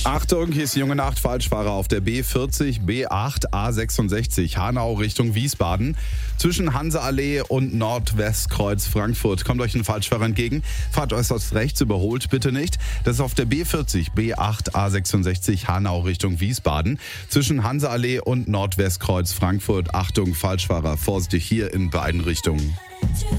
Achtung, hier ist die junge Nacht, Falschfahrer auf der B40, B8, A66, Hanau Richtung Wiesbaden. Zwischen Hanseallee und Nordwestkreuz Frankfurt kommt euch ein Falschfahrer entgegen. Fahrt äußerst rechts, überholt bitte nicht. Das ist auf der B40, B8, A66, Hanau Richtung Wiesbaden. Zwischen Hanseallee und Nordwestkreuz Frankfurt. Achtung, Falschfahrer, vorsichtig hier in beiden Richtungen.